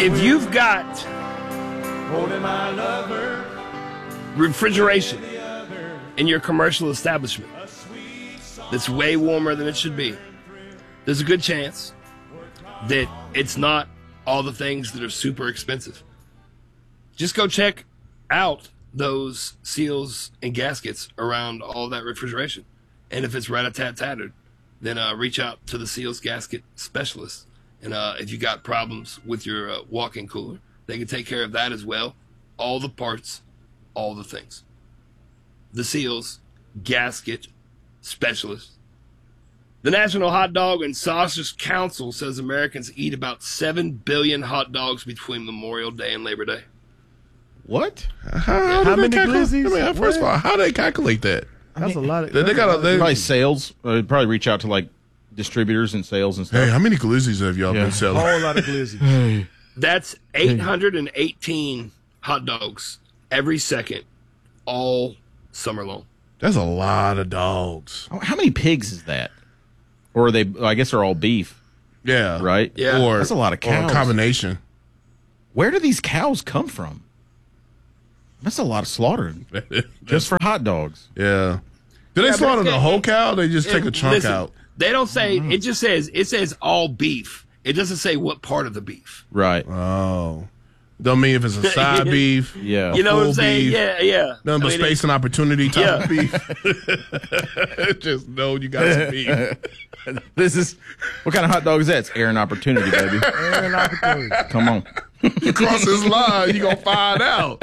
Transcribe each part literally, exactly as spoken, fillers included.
if you've got refrigeration in your commercial establishment that's way warmer than it should be, there's a good chance that it's not all the things that are super expensive. Just go check out those seals and gaskets around all that refrigeration. And if it's rat-a-tat-tattered, then uh, reach out to the seals gasket specialist. And uh, if you got problems with your uh, walk-in cooler, they can take care of that as well. All the parts, all the things. The seals gasket specialist. The National Hot Dog and Sausage Council says Americans eat about seven billion hot dogs between Memorial Day and Labor Day. What? How, how, How many calculate, glizzies? I mean, first What? of all, how do they calculate that? That's a lot of. They, they got a, they, Probably sales. Uh, probably reach out to like distributors and sales and stuff. Hey, how many glizzies have y'all Yeah. been a selling? whole lot of glizzies. That's eight hundred eighteen hot dogs every second, all summer long. That's a lot of dogs. How many pigs is that? Or are they? I guess they're all beef, Yeah. right? Yeah. Or, That's a lot of or a cows. combination. Where do these cows come from? That's a lot of slaughter just for hot dogs. Yeah. Do they Yeah, but slaughter it's the got- whole cow? Or they just take a It- chunk listen, out. They don't say, it just says, it says all beef. It doesn't say what part of the beef. Right. Oh. Don't mean if it's a side beef. Yeah. You know what I'm full saying? beef. Yeah, yeah. Nothing but I mean, space and opportunity type Yeah. of beef. Just know you got some beef. This is what kind of hot dog is that? It's air and opportunity, baby. And opportunity. Come on. You cross this line, you gonna find out.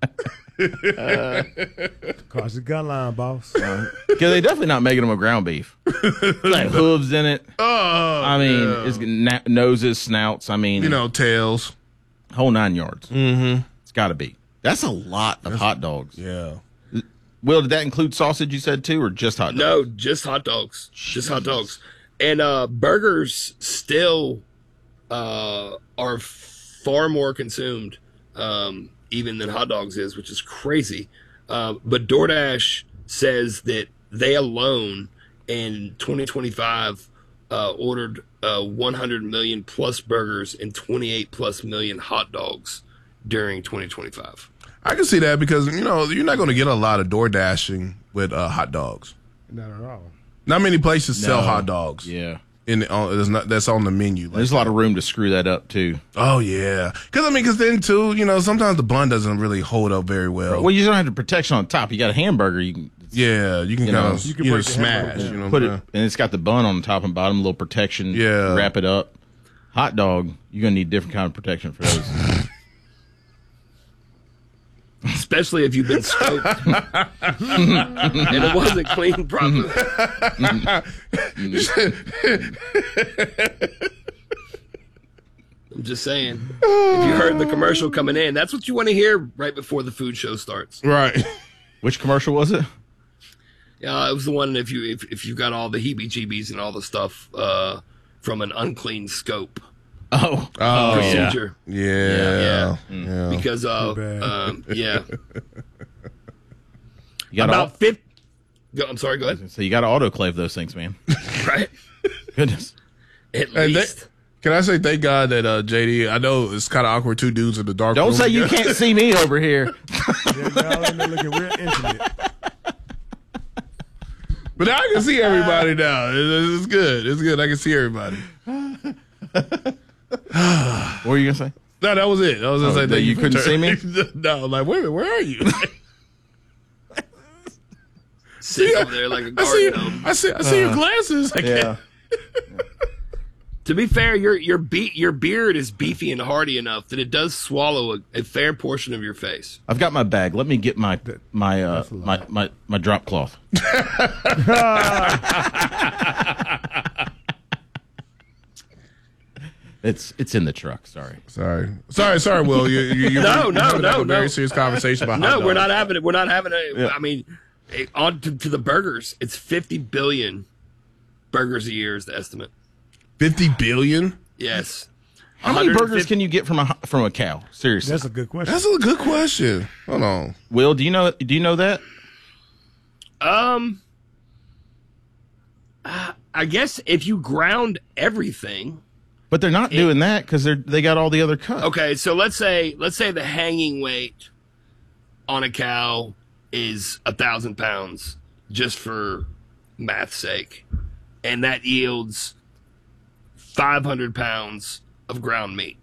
Cross the gun line, boss. Because they definitely not making them a ground beef. Like hooves in it. Oh, I mean, yeah. it's na- noses, snouts. I mean, you know, tails. whole nine yards. Mm-hmm. It's got to be. That's a lot of hot dogs. Yeah. Will, did that include sausage? You said too, or just hot dogs? No, just hot dogs. Just hot dogs. And uh, burgers still uh, are far more consumed um, even than hot dogs is, which is crazy. Uh, but DoorDash says that they alone in twenty twenty-five uh, ordered uh, one hundred million plus burgers and twenty-eight plus million hot dogs during twenty twenty-five. I can see that because, you know, you're not going to get a lot of door dashing with uh, hot dogs. Not at all. Not many places sell No. hot dogs. Yeah. In the, on, it's not, that's on the menu. Like There's a lot of room to screw that up too. Oh, yeah. Because, I mean, because then, too, you know, sometimes the bun doesn't really hold up very well. Well, you don't have the protection on top. You got a hamburger. You can yeah, you can You kind know, of, you you, can know, break the smash. hamburger, You know put what it, I'm and it's got the bun on the top and bottom, a little protection. Yeah. Wrap it up. Hot dog, you're gonna need different kind of protection for those. Especially if you've been scoped and it wasn't cleaned properly. I'm just saying. If you heard the commercial coming in, that's what you want to hear right before the food show starts. Right. Which commercial was it? Yeah, it was the one if you if, if you got all the heebie-jeebies and all the stuff uh, from an unclean scope Oh, Oh, procedure. yeah. Yeah. Yeah. Because uh, Too bad. um, yeah, you got about to fifty. Go, I'm sorry. Go ahead. so you got to autoclave those things, man. Right. Goodness. At And they- least. Can I say thank God that uh, J D, I know it's kind of awkward, two dudes in the dark Don't room say you together. can't see me over here. Yeah, y'all in there looking real intimate. But now I can see everybody now. It's, it's good. It's good. I can see everybody. What were you gonna say? No, that was it. I was just Oh, like, that thank you for couldn't see me? turning- No, like, wait a minute, where are you? Sitting over there like a I see, garden gnome. I see, I see your glasses. I can't- To be fair, your your be- your beard is beefy and hardy enough that it does swallow a, a fair portion of your face. I've got my bag. Let me get my my uh, my, my my drop cloth. It's it's in the truck. Sorry. Sorry, sorry, sorry, Will. You, you, you're No, no, having no, a very no. serious conversation about hot No, dogs. we're not having it. We're not having it. I mean, eh, on to, to the burgers, it's fifty billion burgers a year is the estimate. Fifty billion. Yes. How many burgers one hundred fifty can you get from a from a cow? Seriously. That's a good question. That's a good question. Hold on. Will, do you know do you know that? Um, uh, I guess if you ground everything, But they're not doing that because they're they got all the other cuts. Okay, so let's say let's say the hanging weight on a cow is a thousand pounds, just for math's sake, and that yields five hundred pounds of ground meat.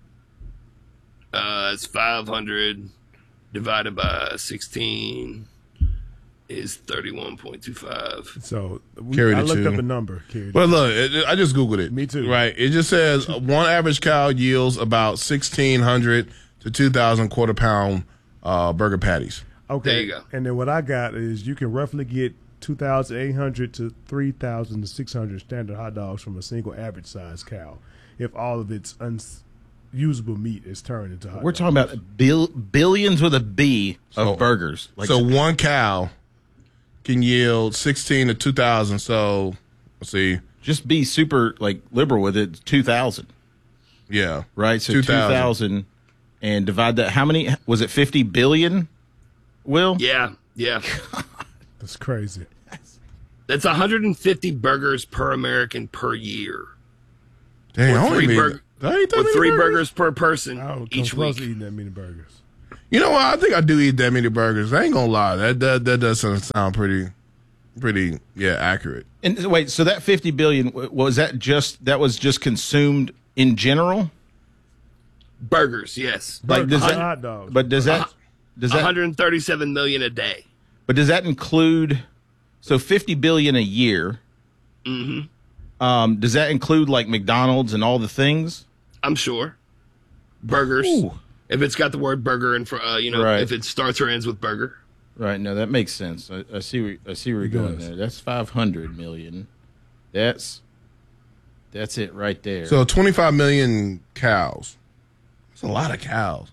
Uh, it's five hundred divided by sixteen is thirty-one point two five. So we, Carry I the looked two. up a number. Carry the Well, look, it, it- I just Googled it. Me too. Right. It just says one average cow yields about sixteen hundred to two thousand quarter pound uh, burger patties. Okay. There you go. And then what I got is you can roughly get two thousand eight hundred to three thousand to six hundred standard hot dogs from a single average size cow if all of its unusable meat is turned into hot We're dogs. talking about bil- billions with a B of So- burgers. Like, so one cow can yield sixteen to two thousand. So, let's see. just be super like liberal with it. Two thousand, Yeah. right? So two thousand, and divide that. How many was it? Fifty billion. Will Yeah, yeah. That's crazy. That's one hundred fifty burgers per American per year. Dang, Or I only three made- burg- I ain't that With many three burgers? burgers per person I don't come each close to week. eating that many burgers. You know what? I think I do eat that many burgers. I ain't gonna lie. That that, that does sound pretty, pretty, yeah, accurate. and wait. So that fifty billion w- was that just that was just consumed in general? Burgers, yes. Like does Burgers, that? hot dogs. But does that? Does that? one hundred thirty-seven million a day. But does that include? So fifty billion a year. Mm-hmm. Um, does that include like McDonald's and all the things? I'm sure. Burgers. Ooh. If it's got the word burger in front, uh, you know, Right. if it starts or ends with burger. Right. No, that makes sense. I, I see. Where, I see where It you're going does. there. That's five hundred million. That's that's it right there. So twenty-five million cows. That's a lot of cows.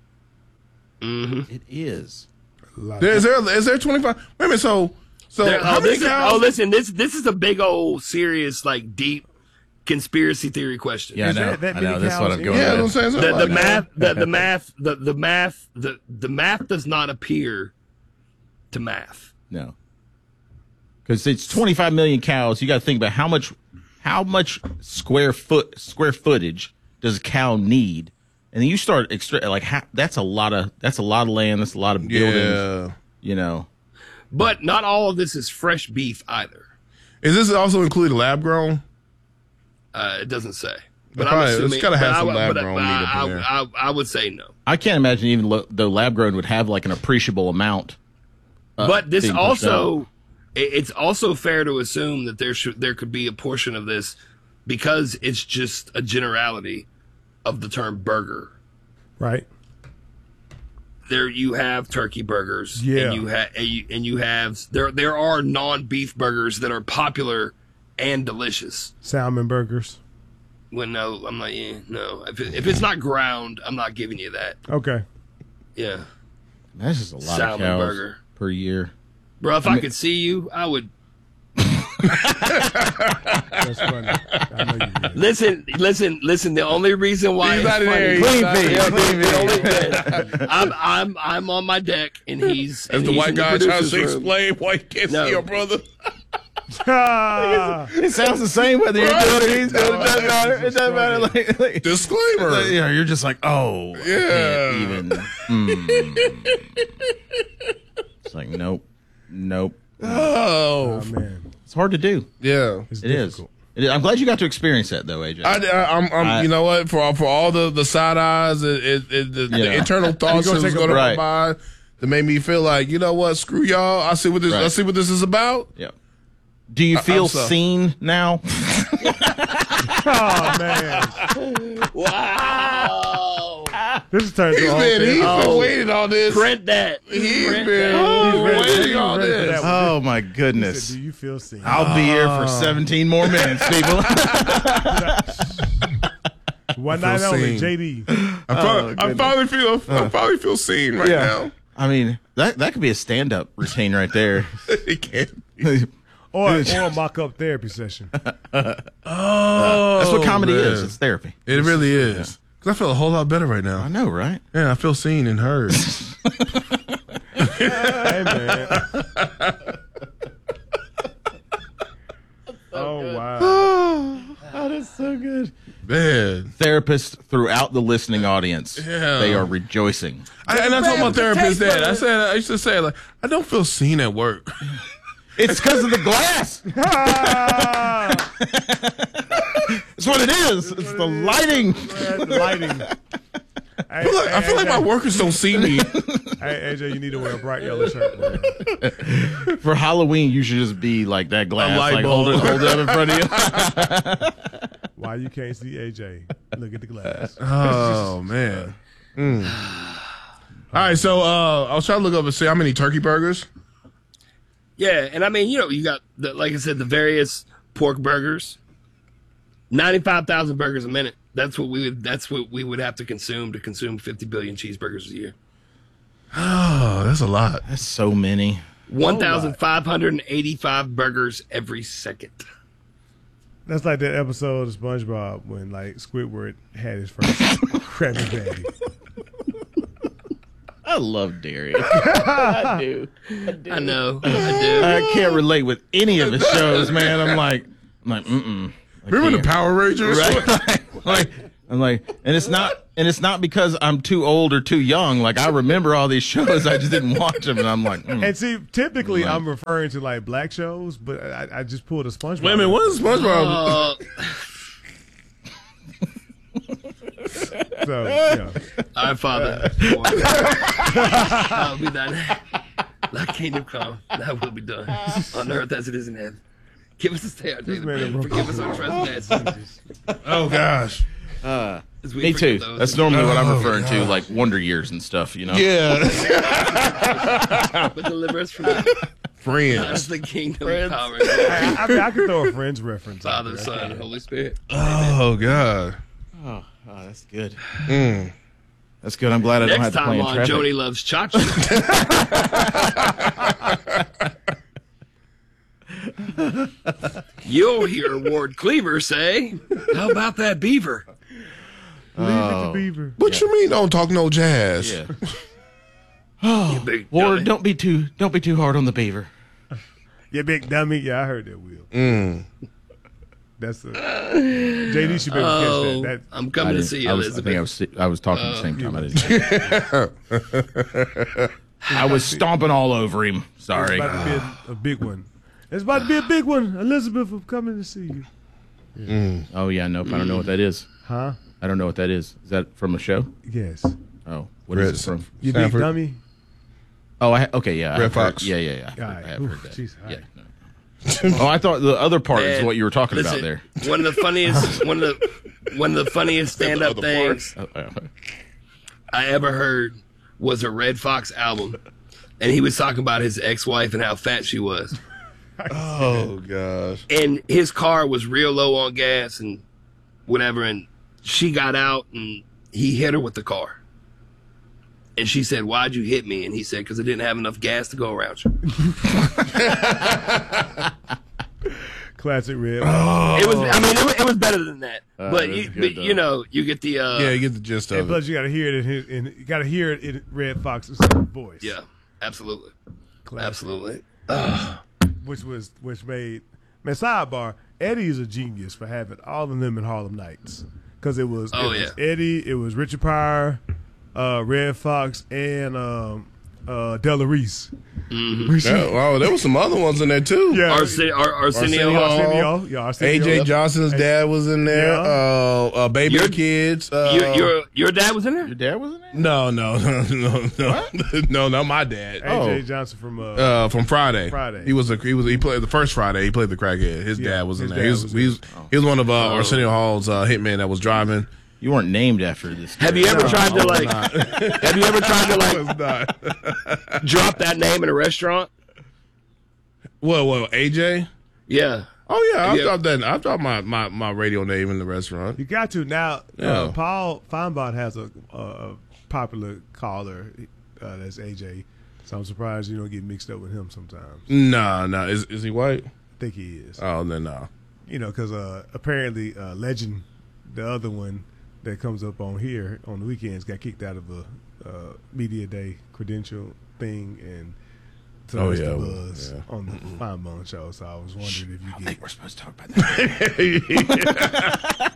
it is. A lot There, of- is there is there twenty-five? Wait a minute. So so There- how oh, many this is, cows? oh, listen, this this is a big old serious, like deep conspiracy theory question. Yeah, I Is know. that- that I know. many That's what cows I'm going. yeah, with. that's what I'm saying. The, So the like- math, the, the math, the, the math, the, the math does not appear to math. No, because it's twenty-five million cows. You got to think about how much, how much square foot square footage does a cow need, and then you start extra like ha- that's a lot of that's a lot of land. That's a lot of buildings. Yeah. You know, But not all of this is fresh beef either. Is this also include lab grown? Uh, it doesn't say. But Probably- I'm it's assuming. gotta have but some I, but lab-grown I, meat up I, in there. I, I would say no. I can't imagine even lo- though lab grown would have like an appreciable amount. uh, But this being pushed out. also, it- it's also fair to assume that there should there could be a portion of this because it's just a generality of the term burger. right. There you have turkey burgers, Yeah. and you have and you, and you have there there are non beef burgers that are popular and delicious. Salmon burgers. Well, no, I'm not. Yeah, no, if it, if it's not ground, I'm not giving you that. Okay. Yeah, That's just a lot Salmon of cows burger. per year. bro. If I, could see you, I would That's funny. I know you did. listen. Listen, listen. The only reason why He's it's not in funny, there. He's not in there. The- the only- yeah. I'm I'm I'm on my deck, and he's As and the he's white in guy trying producer's to room. explain why you can't No. see your brother. Ah, It sounds the same whether you're doing it or he's doing it. It doesn't matter. It doesn't matter. Like, like, Disclaimer. yeah, you're just like, oh, I Yeah. can't even. mm. It's like, nope, nope. Oh, oh, man. It's hard to do. yeah. It's It is. difficult. It is. I'm glad you got to experience that, though, A J. I, I, I'm, I'm I- you know what? For all, for all the, the side eyes, it, it, it, the, Yeah. the internal thoughts gonna that's take a going to break. my mind that made me feel like, you know what? Screw y'all. I see what this. I Right. see what this is about. yeah. Do you feel I'm so- seen now? Oh, man. Wow! This is turned He's to a whole been, thing. he's been Oh. waiting on this. Print that. He's Print been that. He's ready- waiting he's on ready for this. that one. Oh my He said, goodness! do you feel seen? I'll be here for seventeen more minutes, people. One night feel only, seen. J D. I, finally, I finally feel. I finally feel seen right now. I mean, that that could be a stand-up routine right there. It can't. Be. Or, or a mock-up therapy session. Oh, That's what comedy man. is. It's therapy. It really is. Because I feel a whole lot better right I now. know, right? Yeah, I feel seen and heard. Hey, man. Oh, wow. So good. Man. Therapists throughout the listening audience, Yeah. they are rejoicing. I, and that's what my Grab the therapist tape said. I measure. said I used to say like I don't feel seen at work. It's because of the glass. That's what it is. It's the lighting. The lighting. Hey, I feel like, I feel like my hey, workers don't see me. Hey, A J, you need to wear a bright yellow shirt. Man. For Halloween, you should just be like that glass, light like hold it, bulb. hold it up in front of you. Why you can't see A J? Look at the glass. Oh man. Mm. All right, so uh, I was trying to look up and see how many turkey burgers. Yeah, and I mean, you know, you got the, like I said, the various pork burgers. Ninety-five thousand burgers a minute. That's what we would. That's what we would have to consume to consume fifty billion cheeseburgers a year. Oh, that's a lot. That's so many. One thousand five hundred eighty-five burgers every second. That's like that episode of SpongeBob when like Squidward had his first Krabby Patty. I love dairy. I do. I do. I know. I do. I can't relate with any of his shows, man. I'm like, I'm like, mm-mm. I Remember the can't. Power Rangers? Right? like, I'm like, and it's not, and it's not because I'm too old or too young. Like, I remember all these shows, I just didn't watch them, and I'm like, mm. And see, typically Right. I'm referring to like black shows, but I, I just pulled a SpongeBob. Wait a minute, what is SpongeBob? Uh, So, yeah. Our Father. I'll be done. Thy kingdom come. Thy will be done on earth as it is in heaven. Give us this day our daily man bread. is Forgive us our trespasses. Oh gosh. as we Me forgive too. those That's who- normally what I'm Oh, referring to, like Wonder Years and stuff, you know? Yeah. But deliver us from evil. Friends. That's the kingdom, Friends. power, I, I mean, I could throw a Friends reference. out Father, there. Son, and Holy Spirit. Oh god. Oh, oh, that's good. Mm. That's good. I'm glad I don't Next have to play time in on traffic. Jody Loves Chachi. You'll hear Ward Cleaver say, "How about that beaver?" Leave it to Beaver. What you mean don't talk no jazz? Yeah. You big Ward, dummy. don't be too don't be too hard on the beaver. Yeah, big dummy. Yeah, I heard that, Will. Mm. That's a, J D should be able to Oh, catch that. that I'm I coming to didn't- see you, I was, I Elizabeth. think I was I was talking at the same time. I didn't. I was stomping all over him. Sorry. It's about to be a, a big one. It's about to be a big one. Elizabeth, I'm coming to see you. Oh yeah, nope. I don't know what that is. Huh? I don't know what that is. Is that from a show? Yes. Oh, what is Red- it from? You Stanford. big dummy? Oh, I, okay, yeah. Red I've heard- Fox. Yeah, yeah, yeah. All right. I have Oof, heard that. jeez, all yeah. right. no. Oh, I thought the other part is Man, what you were talking listen, about there. One of the funniest, one of the, one of the funniest stand-up other things Oh, oh. I ever heard was a Red Fox album, and he was talking about his ex-wife and how fat she was, Oh gosh. and his car was real low on gas and whatever, and she got out and he hit her with the car. And she said, "Why'd you hit me?" And he said, "Because I didn't have enough gas to go around you." Classic red. Oh. It was, I mean, it was, it was better than that. Uh, but it you, was good, but, though. you know, you get the, uh, Yeah, you get the gist And of it. plus, you got to hear it in his, in, you got to hear it in Red Fox's voice. yeah, absolutely, Classic. absolutely. Which was which made man. Sidebar: Eddie is a genius for having all of them in Harlem Nights because it was Oh, it was yeah. Eddie, it was Richard Pryor, uh, Red Fox, and um, uh, Della Reese. Yeah, wow, there was some other ones in there too. Yeah. Arsen- Ar- Arsenio Arsenio Hall. Arsenio, yeah, A Arsenio. J Johnson's dad was in there. Yeah. Uh, uh, Baby Your- the Kids. Uh, Your, your, your dad was in there? Your dad was in there? no, no, no, no, no, no, not my dad. A J Oh. Johnson from uh, Uh, from Friday. Friday. He was a, he was he played the first Friday. He played the crackhead. His Yeah, dad was in his there. He dad was, was he was, he was one of uh, Arsenio Hall's uh, hitmen that was driving. You weren't named after this. Have you ever No, tried I to was like? not. Have you ever tried to like Was not. drop that name in a restaurant? What? What? A J? Yeah. Oh yeah, I Yeah. dropped that. I dropped my, my, my radio name in the restaurant. you got to now. Yeah. Uh, Paul Feinbach has a, a, a popular caller uh, that's A J, so I'm surprised you don't get mixed up with him sometimes. Nah, nah. Is is he white? I think he is. Oh, then no. You know, because uh, apparently uh, Legend, the other one that comes up on here on the weekends, got kicked out of a uh, media day credential thing, and so Oh, it's yeah, the well, buzz yeah. on the Fine Bone show. So I was wondering if you I get think we're supposed to talk about that.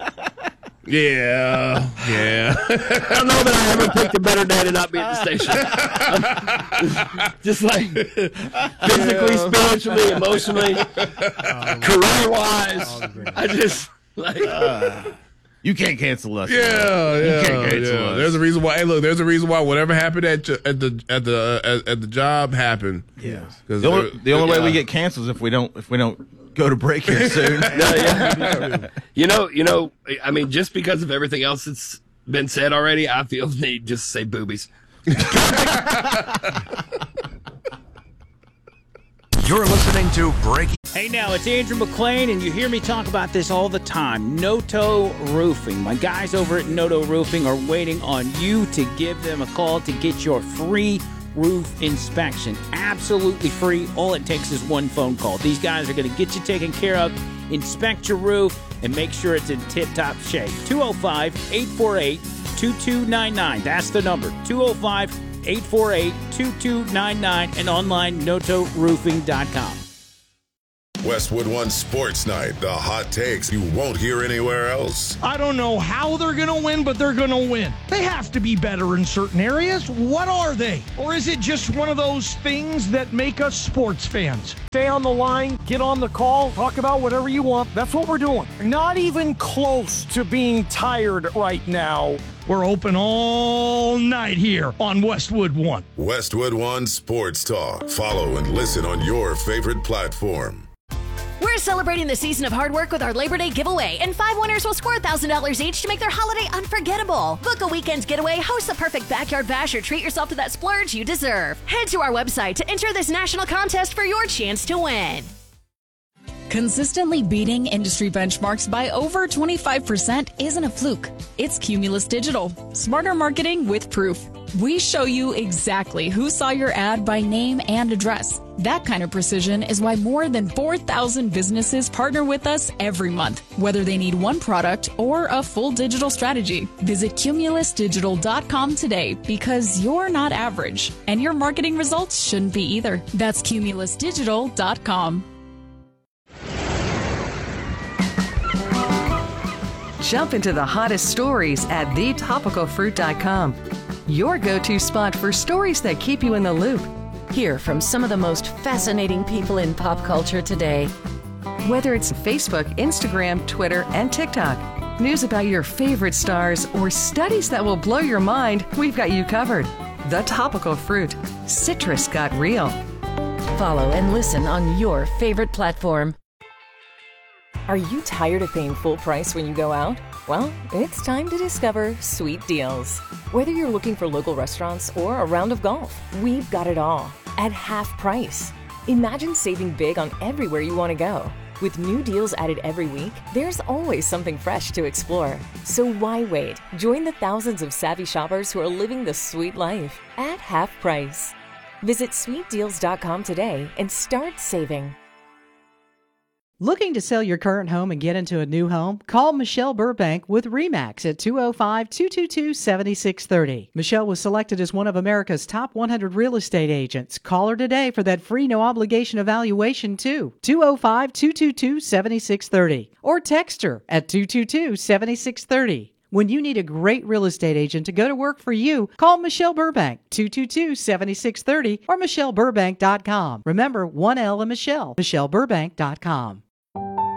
Yeah, yeah. I don't know that I ever picked a better day to not be at the station. Just like physically, spiritually, emotionally, career-wise. I just like. Uh, you can't cancel us. Yeah, yeah, you can't cancel yeah. us. There's a reason why. Hey, look, there's a reason why whatever happened at your, at the at the uh, at, at the job happened. Yeah. Because The only, the only yeah. way we get canceled is if we don't if we don't go to break here soon. No, yeah. You know, you know. I mean, just because of everything else that's been said already, I feel the need just to say boobies. You're listening to Breaking. Hey now, it's Andrew McClain, and you hear me talk about this all the time. Noto Roofing. My guys over at Noto Roofing are waiting on you to give them a call to get your free roof inspection. Absolutely free. All it takes is one phone call. These guys are going to get you taken care of, inspect your roof, and make sure it's in tip-top shape. two oh five, eight four eight, two two nine nine. That's the number. two oh five, eight four eight, two two nine nine and online noto roofing dot com. Westwood One Sports Night, the hot takes you won't hear anywhere else. I don't know how they're going to win, but they're going to win. They have to be better in certain areas. What are they? Or is it just one of those things that make us sports fans? Stay on the line, get on the call, talk about whatever you want. That's what we're doing. Not even close to being tired right now. We're open all night here on Westwood One. Westwood One Sports Talk. Follow and listen on your favorite platform. We're celebrating the season of hard work with our Labor Day giveaway, and five winners will score one thousand dollars each to make their holiday unforgettable. Book a weekend getaway, host the perfect backyard bash, or treat yourself to that splurge you deserve. Head to our website to enter this national contest for your chance to win. Consistently beating industry benchmarks by over twenty-five percent isn't a fluke. It's Cumulus Digital. Smarter marketing with proof. We show you exactly who saw your ad by name and address. That kind of precision is why more than four thousand businesses partner with us every month, whether they need one product or a full digital strategy. Visit cumulus digital dot com today, because you're not average, and your marketing results shouldn't be either. That's cumulus digital dot com. Jump into the hottest stories at the topical fruit dot com. Your go-to spot for stories that keep you in the loop. Hear from some of the most fascinating people in pop culture today. Whether it's Facebook, Instagram, Twitter, and TikTok, news about your favorite stars, or studies that will blow your mind, we've got you covered. The Topical Fruit. Citrus got real. Follow and listen on your favorite platform. Are you tired of paying full price when you go out? Well, it's time to discover Sweet Deals. Whether you're looking for local restaurants or a round of golf, we've got it all at half price. Imagine saving big on everywhere you want to go. With new deals added every week, there's always something fresh to explore. So why wait? Join the thousands of savvy shoppers who are living the sweet life at half price. Visit sweet deals dot com today and start saving. Looking to sell your current home and get into a new home? Call Michelle Burbank with RE/MAX at two oh five, two two two, seven six three oh. Michelle was selected as one of America's top one hundred real estate agents. Call her today for that free no-obligation evaluation, too. two oh five, two two two, seven six three oh. Or text her at two two two, seven six three oh. When you need a great real estate agent to go to work for you, call Michelle Burbank, two two two, seven six three oh or michelle burbank dot com. Remember, one L in Michelle, michelle burbank dot com.